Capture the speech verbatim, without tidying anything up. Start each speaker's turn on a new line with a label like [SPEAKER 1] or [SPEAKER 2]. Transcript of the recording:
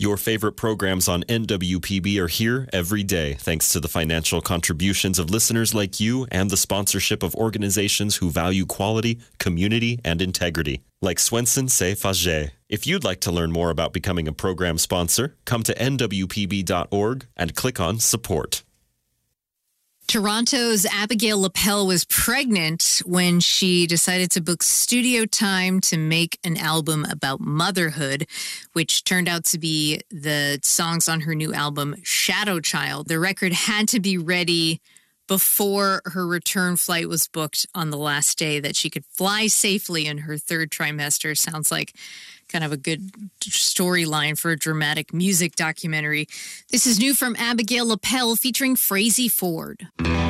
[SPEAKER 1] Your favorite programs on N W P B are here every day, thanks to the financial contributions of listeners like you and the sponsorship of organizations who value quality, community, and integrity, like Swenson C'est Faget. If you'd like to learn more about becoming a program sponsor, come to N W P B dot org and click on Support.
[SPEAKER 2] Toronto's Abigail Lapel was pregnant when she decided to book studio time to make an album about motherhood, which turned out to be the songs on her new album, Shadow Child. The record had to be ready before her return flight was booked on the last day that she could fly safely in her third trimester. Sounds like kind of a good storyline for a dramatic music documentary. This is new from Abigail Lapel featuring Frazey Ford.